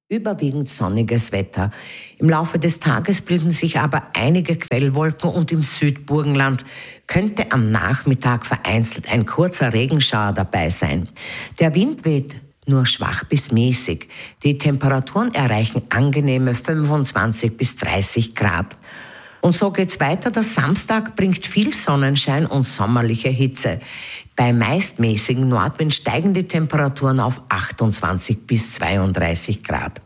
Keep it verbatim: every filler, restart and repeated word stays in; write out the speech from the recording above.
Überwiegend sonniges Wetter. Im Laufe des Tages bilden sich aber einige Quellwolken und im Südburgenland könnte am Nachmittag vereinzelt ein kurzer Regenschauer dabei sein. Der Wind weht nur schwach bis mäßig. Die Temperaturen erreichen angenehme fünfundzwanzig bis dreißig Grad. Und so geht's weiter. Der Samstag bringt viel Sonnenschein und sommerliche Hitze. Bei meist mäßigen Nordwind steigen die Temperaturen auf achtundzwanzig bis zweiunddreißig Grad.